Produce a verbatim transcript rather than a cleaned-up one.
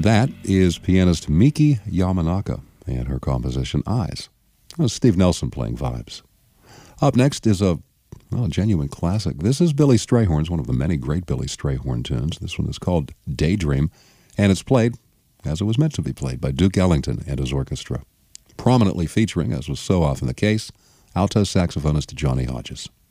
That is pianist Miki Yamanaka and her composition Eyes. That was Steve Nelson playing vibes. Up next is a, well, a genuine classic. This is Billy Strayhorn's, one of the many great Billy Strayhorn tunes. This one is called Daydream, and it's played as it was meant to be played by Duke Ellington and his orchestra. Prominently featuring, as was so often the case, alto saxophonist Johnny Hodges.